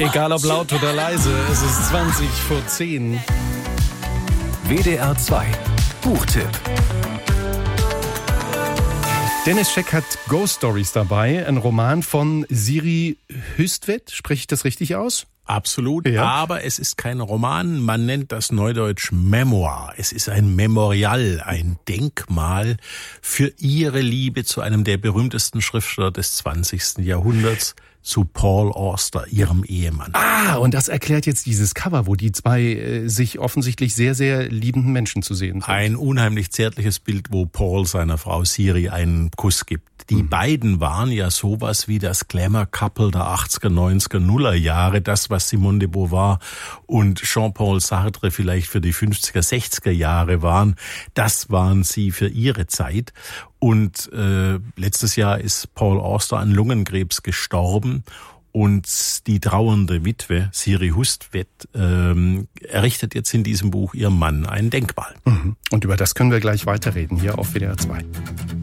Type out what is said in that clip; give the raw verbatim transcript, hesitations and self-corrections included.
Egal ob laut oder leise, es ist zwanzig vor zehn. W D R zwei Buchtipp. Dennis Scheck hat Ghost Stories dabei, ein Roman von Siri Hustvedt. Spreche ich das richtig aus? Absolut, ja. Aber es ist kein Roman, man nennt das neudeutsch Memoir. Es ist ein Memorial, ein Denkmal für ihre Liebe zu einem der berühmtesten Schriftsteller des zwanzigsten Jahrhunderts, zu Paul Auster, ihrem Ehemann. Ah, und das erklärt jetzt dieses Cover, wo die zwei äh, sich offensichtlich sehr, sehr liebenden Menschen zu sehen sind. Ein unheimlich zärtliches Bild, wo Paul seiner Frau Siri einen Kuss gibt. Die mhm. beiden waren ja sowas wie das Glamour-Couple der achtziger, neunziger, Nuller Jahre, das, was Simone de Beauvoir und Jean-Paul Sartre vielleicht für die fünfziger, sechziger Jahre waren. Das waren sie für ihre Zeit. Und äh, letztes Jahr ist Paul Auster an Lungenkrebs gestorben. Und die trauernde Witwe, Siri Hustvedt, ähm, errichtet jetzt in diesem Buch ihrem Mann ein Denkmal. Mhm. Und über das können wir gleich weiterreden, hier auf W D R zwei.